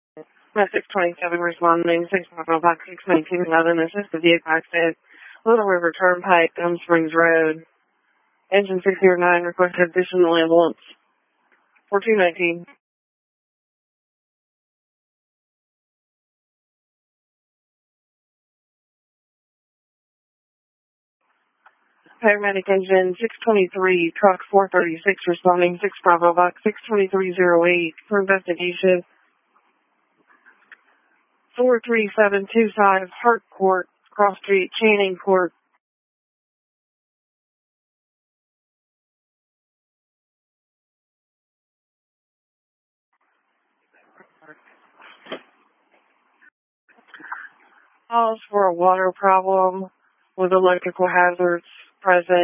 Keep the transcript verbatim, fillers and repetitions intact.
six twenty-seven responding, six Bravo Box six nineteen eleven, assisted vehicle accident, Little River Turnpike, Gum Springs Road. Engine six zero nine requested additional ambulance for two nineteen. Paramedic engine six twenty-three, truck four thirty-six responding, six Bravo Box six twenty-three oh eight for investigation. four three seven two five Hart Court, Cross Street, Channing Court. Calls for a water problem with electrical hazards present.